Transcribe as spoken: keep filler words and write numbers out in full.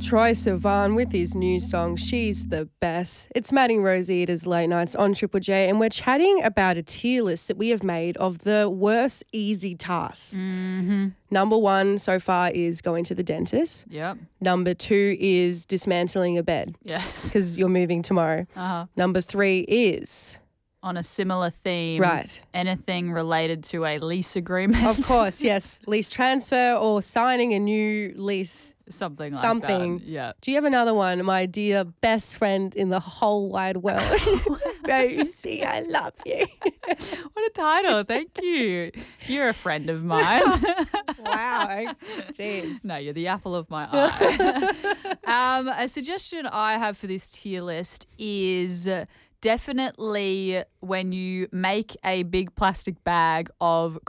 Troye Sivan with his new song, She's the Best. It's Maddie and Rosie. It is Late Nights on Triple J, and we're chatting about a tier list that we have made of the worst easy tasks. Mm-hmm. Number one so far is going to the dentist. Yep. Number two is dismantling a bed Yes. because you're moving tomorrow. Uh-huh. Number three is... On a similar theme. Right. Anything related to a lease agreement. Of course, yes. Lease transfer or signing a new lease. Something like Something. that. Yeah. Do you have another one? My dear best friend in the whole wide world. Rosie, I love you. What a title. Thank you. You're a friend of mine. Wow. Jeez. No, you're the apple of my eye. um, a suggestion I have for this tier list is definitely when you make a big plastic bag of